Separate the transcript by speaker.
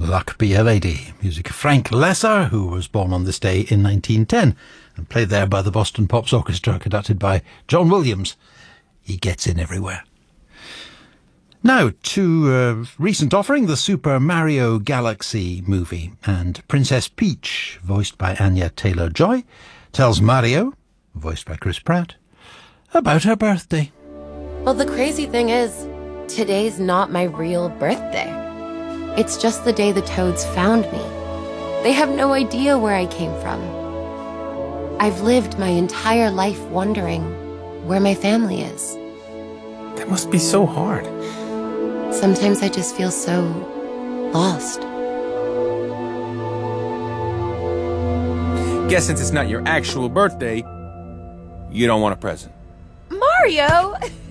Speaker 1: Luck Be a Lady. Music of Frank Lesser, who was born on this day in 1910 and played there by the Boston Pops Orchestra, conducted by John Williams. He gets in everywhere. Now, to a recent offering, the Super Mario Galaxy movie, and Princess Peach, voiced by Anya Taylor-Joy, tells Mario, voiced by Chris Pratt, about her birthday.
Speaker 2: Well, the crazy thing is, today's not my real birthday. It's just the day the Toads found me. They have no idea where I came from. I've lived my entire life wondering where my family is.
Speaker 3: That must be so hard.
Speaker 2: Sometimes I just feel so lost.
Speaker 3: Guess since it's not your actual birthday, you don't want a present.
Speaker 2: Mario!